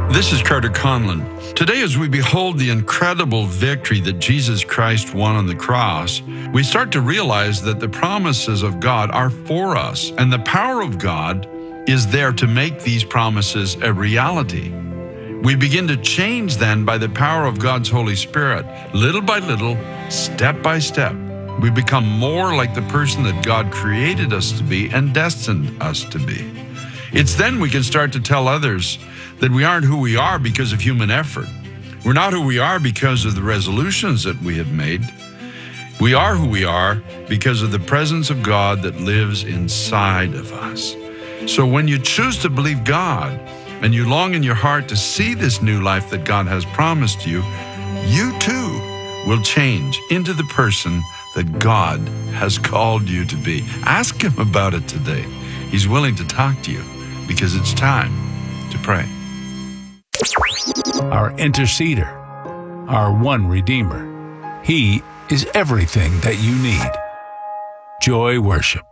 This is Carter Conlon. Today, as we behold the incredible victory that Jesus Christ won on the cross, we start to realize that the promises of God are for us, and the power of God is there to make these promises a reality. We begin to change then by the power of God's Holy Spirit. Little by little, step by step, we become more like the person that God created us to be and destined us to be. It's then we can start to tell others that we aren't who we are because of human effort. We're not who we are because of the resolutions that we have made. We are who we are because of the presence of God that lives inside of us. So when you choose to believe God and you long in your heart to see this new life that God has promised you, you too will change into the person that God has called you to be. Ask Him about it today. He's willing to talk to you because it's time to pray. Our interceder, our one Redeemer. He is everything that you need. Joy Worship.